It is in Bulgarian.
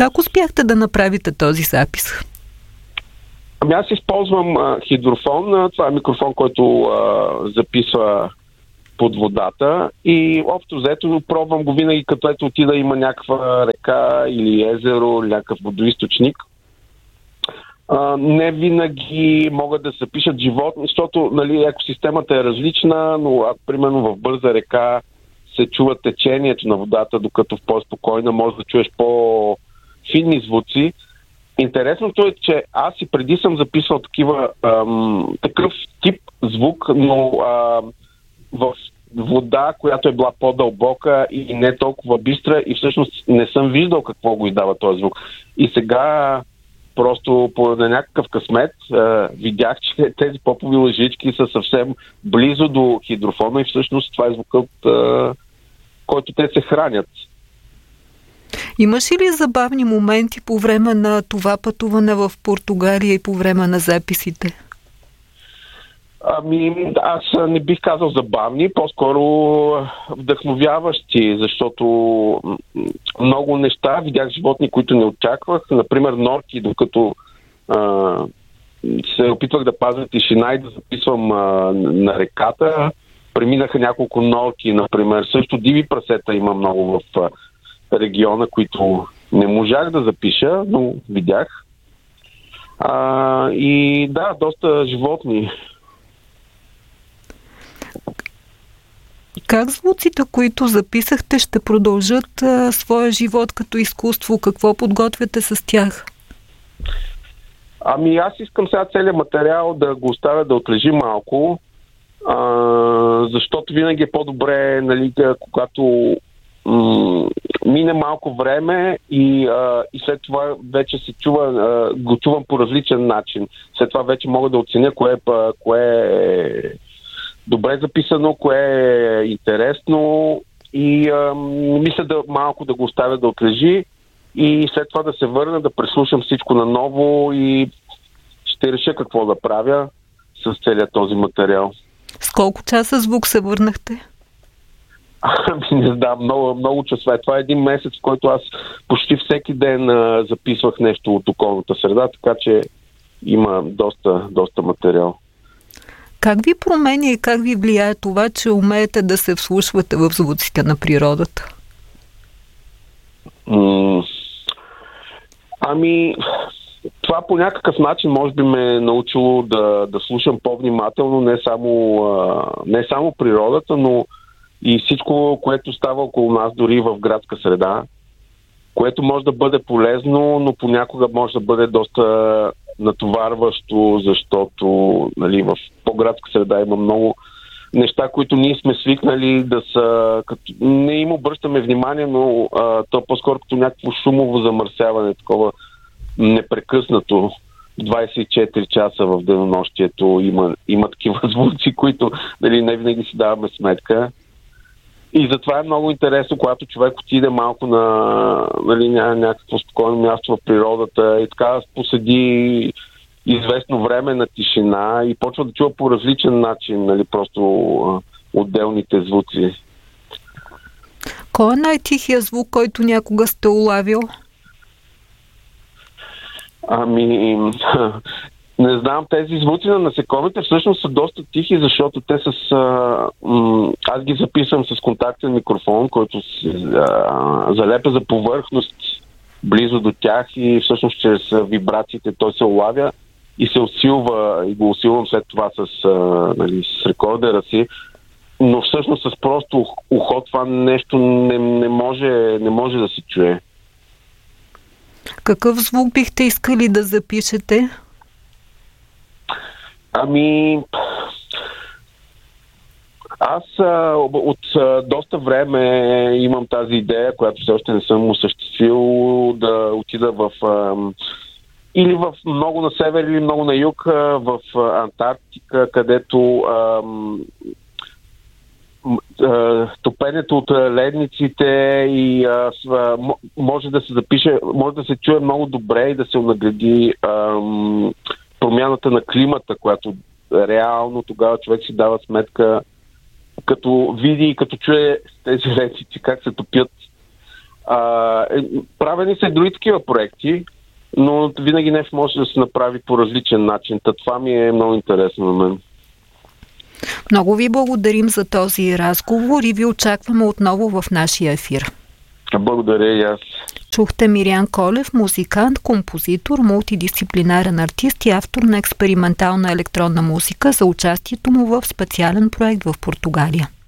Как успяхте да направите този запис? Ами аз използвам хидрофон. Това е микрофон, който записва под водата и общо взето пробвам го винаги, като ето отида има някаква река или езеро, или някакъв водоизточник. Не винаги могат да се пишат животни, защото нали, екосистемата е различна, но ако примерно в бърза река се чува течението на водата, докато в по-спокойна може да чуеш по-финни звуци. Интересното е, че аз и преди съм записвал такъв тип звук, но в вода, която е била по-дълбока и не толкова бистра и всъщност не съм виждал какво го издава този звук. И сега просто по някакъв късмет видях, че тези попови лъжички са съвсем близо до хидрофона и всъщност това е звукът, който те се хранят. Имаше ли забавни моменти по време на това пътуване в Португалия и по време на записите? Ами, аз не бих казал забавни, по-скоро вдъхновяващи, защото много неща, видях животни, които не очаквах. Например, норки, докато се опитвах да пазя тишина и да записвам на реката. Преминаха няколко норки, например. Също диви прасета има много в региона, които не можах да запиша, но видях. И да, доста животни. Как звуците, които записахте, ще продължат своя живот като изкуство? Какво подготвяте с тях? Ами аз искам сега целият материал да го оставя да отлежи малко, защото винаги е по-добре, нали, когато мине малко време и след това вече се чува, го чувам по различен начин. След това вече мога да оценя кое е добре записано, кое е интересно и мисля малко да го оставя да отлежи и след това да се върна, да преслушам всичко наново и ще реша какво да правя с целият този материал. С колко часа звук се върнахте? Не знам, много часове. Това е един месец, в който аз почти всеки ден записвах нещо от околната среда, така че има доста материал. Как ви променя и как ви влияе това, че умеете да се вслушвате в звуците на природата? Ами, това по някакъв начин може би ме е научило да слушам по-внимателно не само природата, но и всичко, което става около нас, дори в градска среда, което може да бъде полезно, но понякога може да бъде доста натоварващо, защото нали, в по-градска среда има много неща, които ние сме свикнали да са... Не им обръщаме внимание, но то по-скоро като някакво шумово замърсяване, такова непрекъснато. 24 часа в денонощието има такива звуци, които нали, не винаги си даваме сметка. И затова е много интересно, когато човек отиде малко на нали, някакво спокойно място в природата и така поседи известно време на тишина и почва да чува по различен начин, нали, просто отделните звуци. Кой е най-тихият звук, който някога сте улавил? Ами, не знам, тези звуци на насекомите всъщност са доста тихи, защото те аз ги записвам с контактен микрофон, който залепя за повърхност близо до тях и всъщност чрез вибрациите той се улавя и се усилва и го усилвам след това с рекордера си. Но всъщност с просто ухо това нещо не може да се чуе. Какъв звук бихте искали да запишете? Ами, аз от доста време имам тази идея, която все още не съм осъществил, да отида или в много на север, или много на юг, в Антарктика, където топенето от ледниците и може да се запише, може да се чуе много добре и да се нагледи промяната на климата, която реално тогава човек си дава сметка, като види и като чуе тези ледници как се топят. Правени са и други такива проекти, но винаги нещо може да се направи по различен начин. Това ми е много интересно на мен. Много ви благодарим за този разговор и ви очакваме отново в нашия ефир. Благодаря и аз. Чухте Мирян Колев, музикант, композитор, мултидисциплинарен артист и автор на експериментална електронна музика, за участието му в специален проект в Португалия.